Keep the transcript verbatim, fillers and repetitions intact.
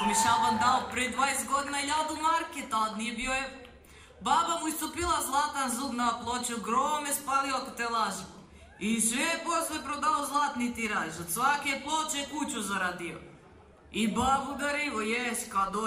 mi Šaban dao pre dvadeset godina iljadu marke, tad nije bio evro. Baba mu iscupila zlatan zub na ploču, grome spalio ako te lažu. I sve je posle prodao zlatni tiraž, od svake ploče kuću zaradio. I babu darivo, jes, kad